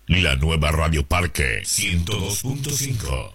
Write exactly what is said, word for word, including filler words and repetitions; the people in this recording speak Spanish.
La nueva Radio Parque ciento dos punto cinco.